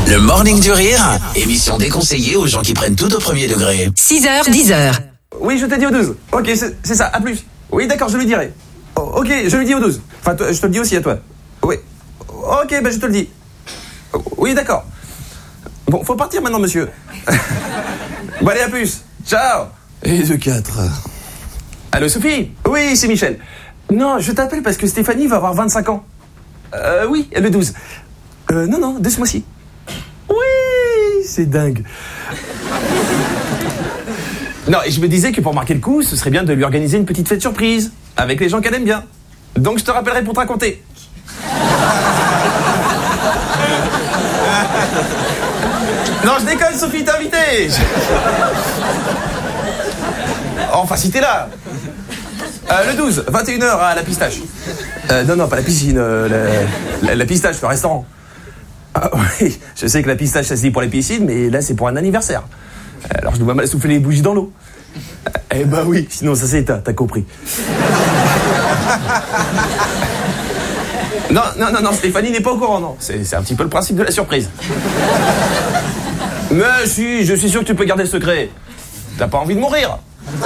Le Morning du Rire, émission déconseillée aux gens qui prennent tout au premier degré. 6h, 10h. Oui, je t'ai dit au 12. Ok, c'est ça, à plus. Oui, d'accord, je lui dirai. Ok, je lui dis au 12. Enfin, je te le dis aussi à toi. Oui. Ok, ben je te le dis. Oui, d'accord. Bon, faut partir maintenant, monsieur. Bon, allez, à plus. Ciao. Et de 4. Allô, Sophie? Oui, c'est Michel. Non, je t'appelle parce que Stéphanie va avoir 25 ans. Oui, le 12. Non, de ce mois-ci. Oui, c'est dingue. Non, et je me disais que pour marquer le coup, ce serait bien de lui organiser une petite fête surprise, avec les gens qu'elle aime bien. Donc je te rappellerai pour te raconter. Non, je déconne, Sophie, t'es invitée. Enfin, si t'es là. Le 12, 21h à la pistache. Non, pas la piscine, la pistache, le restaurant. Ah, oui, je sais que la pistache, ça se dit pour les piscines, mais là, c'est pour un anniversaire. Alors, je dois mal souffler les bougies dans l'eau. Eh ben oui, sinon ça c'est éteint, t'as compris. Non, Stéphanie n'est pas au courant, non. C'est un petit peu le principe de la surprise. Mais si, je suis sûr que tu peux garder le secret. T'as pas envie de mourir?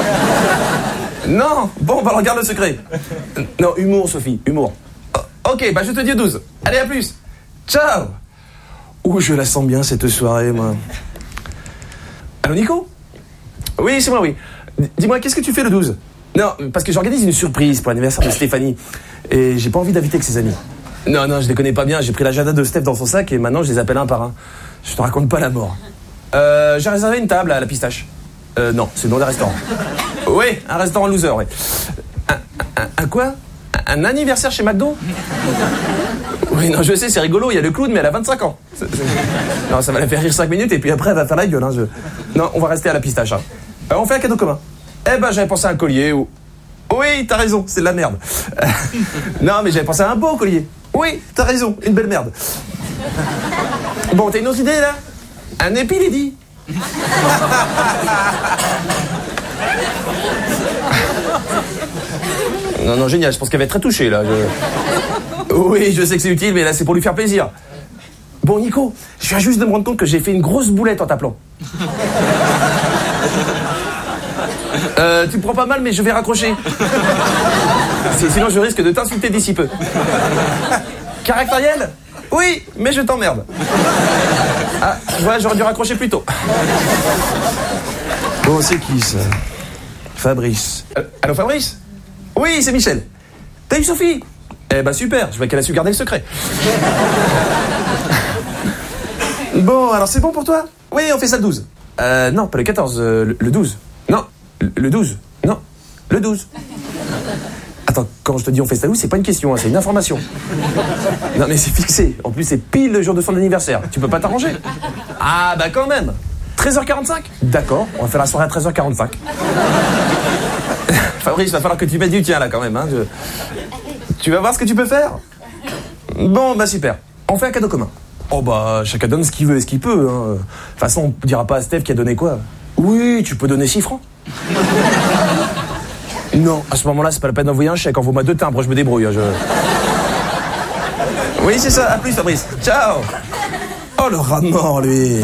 Non, bon, bah alors garde le secret. Non, humour, Sophie, humour. Ok, bah je te dis au 12. Allez, à plus. Ciao. Ouh, je la sens bien cette soirée, moi. Allô, Nico? Oui, c'est moi, oui. Dis-moi, qu'est-ce que tu fais le 12? Non, parce que j'organise une surprise pour l'anniversaire de Stéphanie. Et j'ai pas envie d'inviter que ses amis. Non, je les connais pas bien. J'ai pris l'agenda de Steph dans son sac et maintenant je les appelle un par un. Je te raconte pas la mort. J'ai réservé une table à la pistache. Non, c'est dans le restaurant. Oui, un restaurant loser, oui. Un quoi? Un anniversaire chez McDo? Oui, non, je sais, c'est rigolo, il y a le clown, mais elle a 25 ans. Non, ça va la faire rire 5 minutes et puis après elle va faire la gueule. Hein, Non, on va rester à la pistache. Hein. On fait un cadeau commun. Eh ben, j'avais pensé à un collier ou... Oui, t'as raison, c'est de la merde. Non, mais j'avais pensé à un beau collier. Oui, t'as raison, une belle merde. Bon, t'as une autre idée, là? Un épi, Lady. Non, génial, je pense qu'elle va être très touchée, là. Oui, je sais que c'est utile, mais là, c'est pour lui faire plaisir. Bon, Nico, je viens juste de me rendre compte que j'ai fait une grosse boulette en t'appelant. Tu me prends pas mal, mais je vais raccrocher. Sinon, je risque de t'insulter d'ici peu. Caractériel? Oui, mais je t'emmerde. Ah, ouais, j'aurais dû raccrocher plus tôt. Bon, c'est qui, ça? Fabrice. Allô, Fabrice? Oui, c'est Michel. T'as eu Sophie? Eh ben, super, je vois qu'elle a su garder le secret. Bon, alors c'est bon pour toi? Oui, on fait ça le 12. Non, pas le 14, le 12. Non, le 12. Non, le 12. Attends, quand je te dis on fait ça le 12, c'est pas une question, hein, c'est une information. Non, mais c'est fixé. En plus, c'est pile le jour de son anniversaire. Tu peux pas t'arranger? Ah, bah quand même. 13h45? D'accord, on va faire la soirée à 13h45. Fabrice, va falloir que tu mettes du tien là quand même. Hein, Tu vas voir ce que tu peux faire? Bon, bah super. On fait un cadeau commun. Oh bah, chacun donne ce qu'il veut et ce qu'il peut. Hein. De toute façon, on dira pas à Steph qui a donné quoi. Oui, tu peux donner 6 francs. Non, à ce moment-là, c'est pas la peine d'envoyer un chèque. Envoie-moi 2 timbres, je me débrouille. Oui, c'est ça. À plus, Fabrice. Ciao. Oh, le rat mort, lui.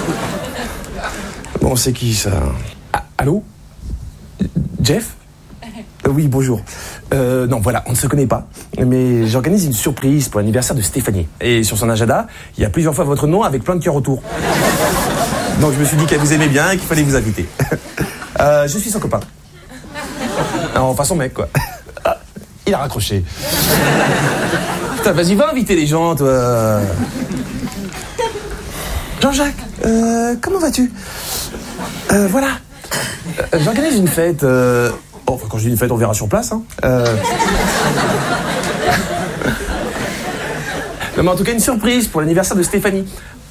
Bon, c'est qui, ça? Allô? Jeff? Oui, bonjour. Non, voilà, on ne se connaît pas. Mais j'organise une surprise pour l'anniversaire de Stéphanie. Et sur son agenda, il y a plusieurs fois votre nom avec plein de cœurs autour. Donc je me suis dit qu'elle vous aimait bien et qu'il fallait vous inviter. Je suis son copain. Enfin, son mec, quoi. Il a raccroché. Putain, vas-y, va inviter les gens, toi. Jean-Jacques, comment vas-tu? Voilà. J'organise une fête. Enfin, quand je dis une fête, on verra sur place. Hein. Non, mais en tout cas, une surprise pour l'anniversaire de Stéphanie.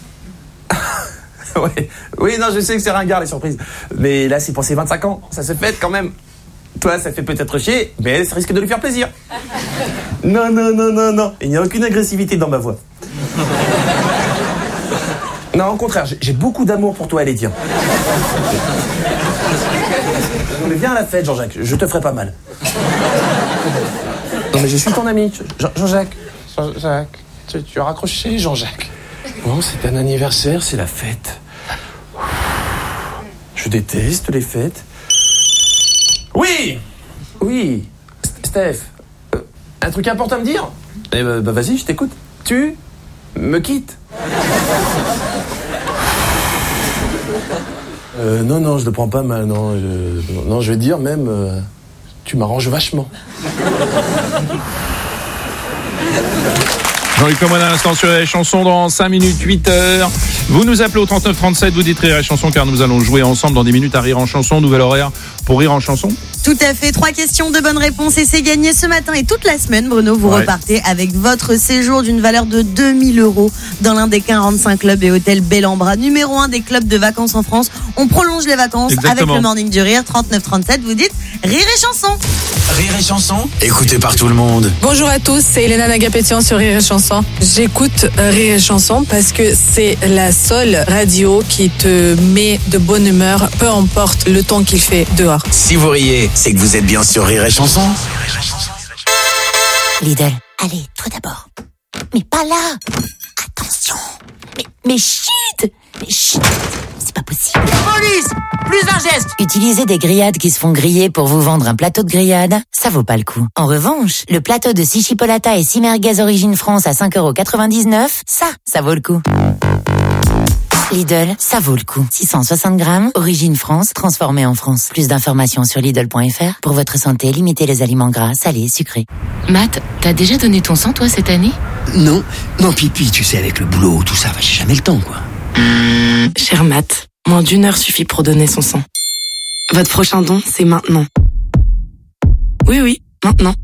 Ouais. Oui, non, je sais que c'est ringard, les surprises. Mais là, c'est pour ses 25 ans. Ça se fête quand même. Toi, ça fait peut-être chier, mais ça risque de lui faire plaisir. Non. Il n'y a aucune agressivité dans ma voix. Non, au contraire, j'ai beaucoup d'amour pour toi et les tiens. Mais viens à la fête, Jean-Jacques, je te ferai pas mal. Non, mais je suis ton ami, Jean-Jacques. Tu as raccroché, Jean-Jacques. Bon, c'est un anniversaire, c'est la fête. Je déteste les fêtes. Oui, Steph, un truc important à me dire ? Eh ben, vas-y, je t'écoute. Tu me quittes ? Non, je le prends pas mal, non, je veux dire même, tu m'arranges vachement. Jean-Luc Lemoyne à l'instant sur les chansons dans 5 minutes, 8h. Vous nous appelez au 3937, vous dites Rire et Chanson car nous allons jouer ensemble dans 10 minutes à Rire en Chanson, nouvel horaire pour Rire en Chanson. Tout à fait, 3 questions, 2 bonnes réponses et c'est gagné ce matin et toute la semaine. Bruno, vous repartez avec votre séjour d'une valeur de 2000 € dans l'un des 45 clubs et hôtels Bellambra, numéro 1 des clubs de vacances en France. On prolonge les vacances avec le Morning du Rire, 3937, vous dites Rire et Chanson. Rire et Chanson, écouté par tout le monde. Bonjour à tous, c'est Elena Nagapétian sur Rire et Chanson. J'écoute Rire et Chanson parce que c'est la seule radio qui te met de bonne humeur, peu importe le temps qu'il fait dehors. Si vous riez, c'est que vous êtes bien sur Rire et Chanson. Lidl, allez, toi d'abord. Mais pas là. Attention. Mais chut. C'est pas possible. Police, plus d'un geste. Utiliser des grillades qui se font griller pour vous vendre un plateau de grillade, ça vaut pas le coup. En revanche, le plateau de 6 chipolata et 6 merguez origine France à 5,99 €, ça vaut le coup. Lidl, ça vaut le coup. 660 grammes, origine France, transformé en France. Plus d'informations sur Lidl.fr. Pour votre santé, limitez les aliments gras, salés, sucrés. Matt, t'as déjà donné ton sang, toi, cette année ? Non, puis tu sais, avec le boulot, tout ça, j'ai jamais le temps, quoi. Cher Matt, moins d'1 heure suffit pour donner son sang. Votre prochain don, c'est maintenant. Oui, maintenant.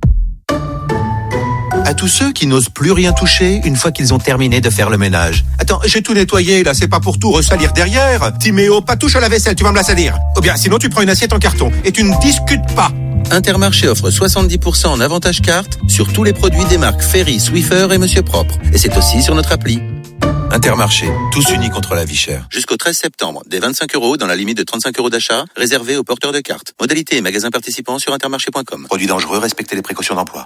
À tous ceux qui n'osent plus rien toucher une fois qu'ils ont terminé de faire le ménage. Attends, j'ai tout nettoyé, là, c'est pas pour tout ressalir derrière. Timéo, pas touche à la vaisselle, tu vas me la salir. Ou bien, sinon tu prends une assiette en carton et tu ne discutes pas. Intermarché offre 70% en avantage carte sur tous les produits des marques Ferry, Swiffer et Monsieur Propre. Et c'est aussi sur notre appli. Intermarché, tous unis contre la vie chère. Jusqu'au 13 septembre, des 25 € dans la limite de 35 € d'achat, réservés aux porteurs de cartes. Modalité et magasins participants sur intermarché.com. Produits dangereux, respectez les précautions d'emploi.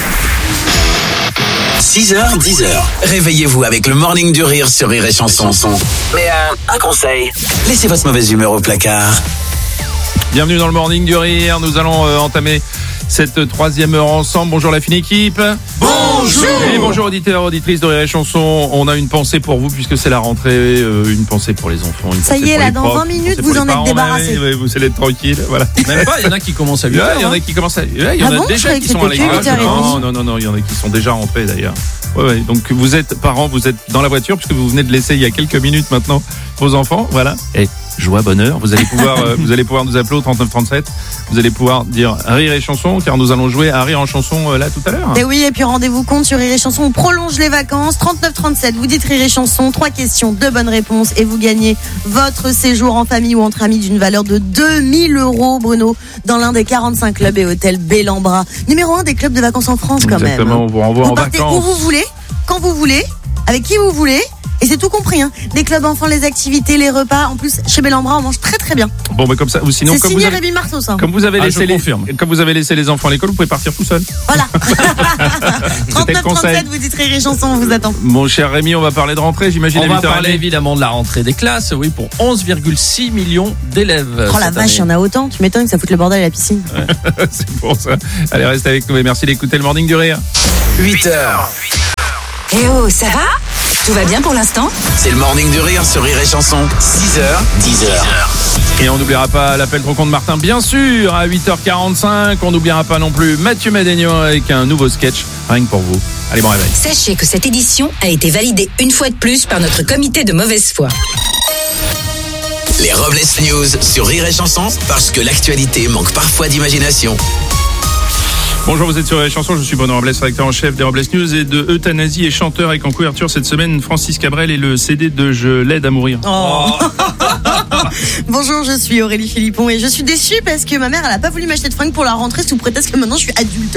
6h, 10h. Réveillez-vous avec le Morning du Rire sur Rire et Chanson. Mais un conseil, laissez votre mauvaise humeur au placard. Bienvenue dans le Morning du Rire, nous allons entamer cette 3e heure ensemble. Bonjour la fine équipe. Bonjour. Et bonjour auditeurs, auditrices de Rire et Chanson. On a une pensée pour vous puisque c'est la rentrée, une pensée pour les enfants. Ça y est, là, dans 20 minutes, vous en êtes débarrassés. Vous allez être tranquille, voilà. Même pas, il y en a qui commencent à 8h. Il y en a qui commencent à... il y en a déjà qui sont à l'école. Non, il y en a qui sont déjà rentrés d'ailleurs. Ouais, donc vous êtes parents, vous êtes dans la voiture puisque vous venez de laisser il y a quelques minutes maintenant vos enfants, voilà. Et joie, bonheur, vous allez pouvoir nous appeler au 3937. Vous allez pouvoir dire Rire et Chanson car nous allons jouer à Rire en Chanson là tout à l'heure. Et oui, et puis rendez-vous compte sur Rire et Chanson, on prolonge les vacances. 3937, vous dites Rire et Chanson, 3 questions, 2 bonnes réponses et vous gagnez votre séjour en famille ou entre amis d'une valeur de 2000 €, Bruno, dans l'un des 45 clubs et hôtels Bellambra, numéro 1 des clubs de vacances en France quand même. Exactement, on vous renvoie en vacances. Vous partez où vous voulez, quand vous voulez, avec qui vous voulez. Et c'est tout compris, hein. Les clubs enfants, les activités, les repas. En plus, chez Bellambra, on mange très très bien. Bon, mais comme ça, ou sinon, c'est signé Rémi Marceau, ça. Comme vous avez laissé les enfants à l'école, vous pouvez partir tout seul. Voilà. 3937, vous dites Rire et Chanson, on vous attend. Mon cher Rémi, on va parler de rentrée, j'imagine. On va parler évidemment de la rentrée des classes, oui, pour 11,6 millions d'élèves. Oh la vache, il y en a autant. Tu m'étonnes que ça foute le bordel à la piscine. Ouais. C'est pour ça. Allez, restez avec nous et merci d'écouter le Morning du Rire. 8h. Eh oh, ça va ? Tout va bien pour l'instant ? C'est le Morning du Rire sur Rire et Chanson. 6h, 10h. Et on n'oubliera pas l'appel trop con de Martin, bien sûr, à 8h45. On n'oubliera pas non plus Mathieu Madénian avec un nouveau sketch, rien que pour vous. Allez, bon réveil. Sachez que cette édition a été validée une fois de plus par notre comité de mauvaise foi. Les Robles News sur Rire et Chanson, parce que l'actualité manque parfois d'imagination. Bonjour, vous êtes sur les chansons, je suis Bruno Robles, rédacteur en chef des Robles News et de Euthanasie et chanteur avec en couverture cette semaine Francis Cabrel et le CD de Je l'aide à mourir. Oh. Bonjour, je suis Aurélie Philippon et je suis déçue parce que ma mère elle a pas voulu m'acheter de fringues pour la rentrée sous prétexte que maintenant je suis adulte.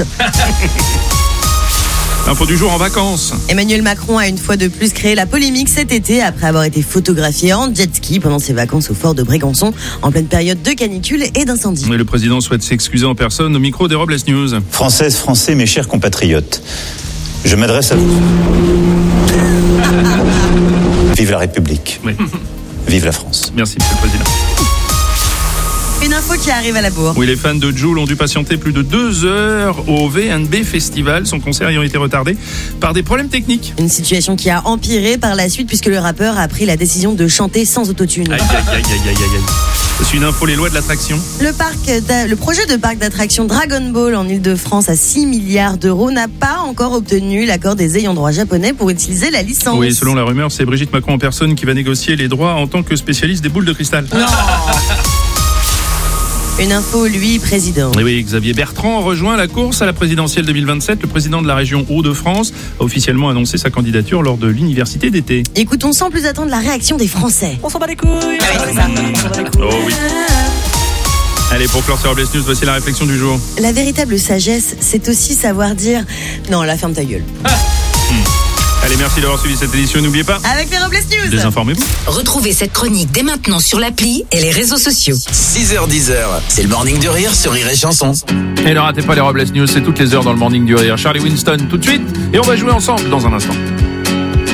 Info du jour en vacances. Emmanuel Macron a une fois de plus créé la polémique cet été après avoir été photographié en jet ski pendant ses vacances au fort de Brégançon en pleine période de canicule et d'incendie. Et le président souhaite s'excuser en personne au micro des Robles News. Françaises, Français, mes chers compatriotes, je m'adresse à vous. Vive la République. Oui. Vive la France. Merci, Monsieur le Président. Une info qui arrive à la bourre. Oui, les fans de Jul ont dû patienter plus de 2 heures au V&B Festival, son concert ayant été retardé par des problèmes techniques. Une situation qui a empiré par la suite puisque le rappeur a pris la décision de chanter sans autotune. Aïe. C'est une info, les lois de l'attraction. Le projet de parc d'attraction Dragon Ball en Ile-de-France à 6 milliards d'euros n'a pas encore obtenu l'accord des ayants droit japonais pour utiliser la licence. Oui, selon la rumeur, c'est Brigitte Macron en personne qui va négocier les droits en tant que spécialiste des boules de cristal. Non. Une info, lui, président. Et oui, Xavier Bertrand rejoint la course à la présidentielle 2027. Le président de la région Hauts-de-France a officiellement annoncé sa candidature lors de l'université d'été. Écoutons sans plus attendre la réaction des Français. On s'en bat les couilles. Oh oui. Allez, pour clore sur Robles News, voici la réflexion du jour. La véritable sagesse, c'est aussi savoir dire non, la ferme ta gueule. Allez, merci d'avoir suivi cette édition. N'oubliez pas, avec les Robles News, désinformez-vous. Retrouvez cette chronique dès maintenant sur l'appli et les réseaux sociaux. 6h10, c'est le Morning du Rire sur Rire et Chanson. Et ne ratez pas les Robles News, c'est toutes les heures dans le Morning du Rire. Charlie Winston tout de suite, et on va jouer ensemble dans un instant.